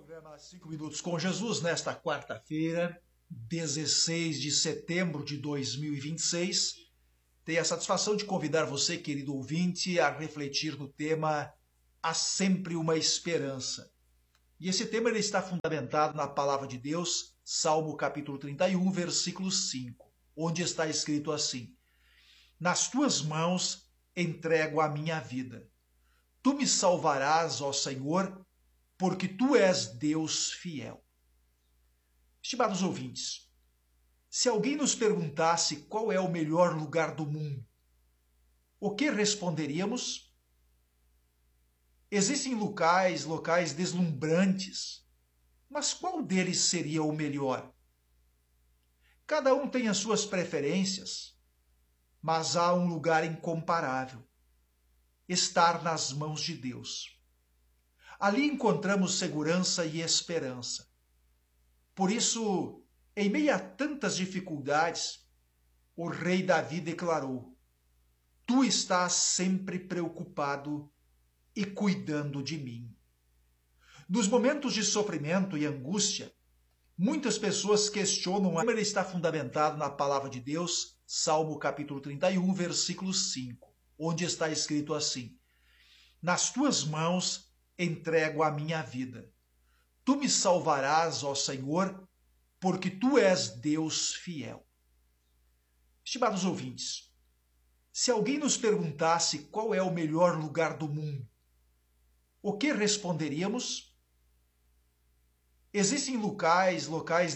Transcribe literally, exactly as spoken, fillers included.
Programa Cinco Minutos com Jesus, nesta quarta-feira, dezesseis de setembro de dois mil e vinte e seis. Tenho a satisfação de convidar você, querido ouvinte, a refletir no tema Há Sempre Uma Esperança. E esse tema ele está fundamentado na Palavra de Deus, Salmo capítulo trinta e um, versículo cinco, onde está escrito assim: Nas tuas mãos entrego a minha vida. Tu me salvarás, ó Senhor, porque tu és Deus fiel. Estimados ouvintes, se alguém nos perguntasse qual é o melhor lugar do mundo, o que responderíamos? Existem locais, locais deslumbrantes, mas qual deles seria o melhor? Cada um tem as suas preferências, mas há um lugar incomparável: estar nas mãos de Deus. Ali encontramos segurança e esperança. Por isso, em meio a tantas dificuldades, o rei Davi declarou: Tu estás sempre preocupado e cuidando de mim. Nos momentos de sofrimento e angústia, muitas pessoas questionam como ele está fundamentado na Palavra de Deus, Salmo capítulo trinta e um, versículo cinco, onde está escrito assim: Nas tuas mãos entrego a minha vida. Tu me salvarás, ó Senhor, porque tu és Deus fiel. Estimados ouvintes, se alguém nos perguntasse qual é o melhor lugar do mundo, o que responderíamos? Existem locais, locais